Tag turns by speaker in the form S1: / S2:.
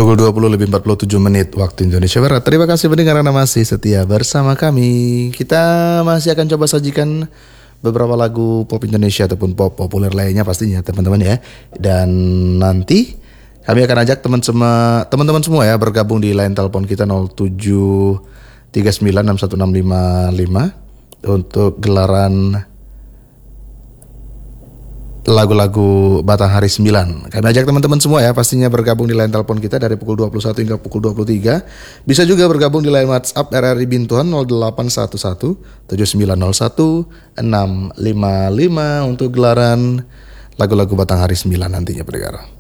S1: Pukul 20 lebih 47 menit waktu Indonesia Barat. Terima kasih pendengar Anda masih setia bersama kami. Kita masih akan coba sajikan beberapa lagu pop Indonesia ataupun pop populer lainnya pastinya teman-teman ya. Dan nanti kami akan ajak teman-teman semua ya bergabung di line telepon kita 0739616555 untuk gelaran lagu-lagu Batang Hari 9. Kami ajak teman-teman semua ya pastinya bergabung di line telepon kita dari pukul 21 hingga pukul 23. Bisa juga bergabung di line WhatsApp RRI Bintuan 0811 7901 655 untuk gelaran lagu-lagu Batang Hari 9 nantinya pendengar.